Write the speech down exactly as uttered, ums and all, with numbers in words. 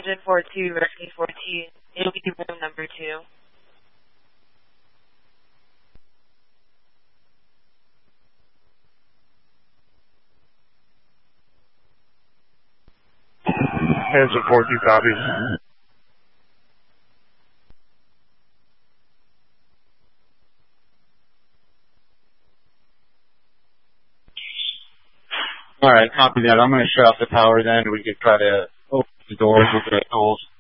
Engine four two, Rescue four T. It'll be room number two. Engine four two copies. Alright, copy that. I'm going to shut off the power then. We could try to open the doors with the tools.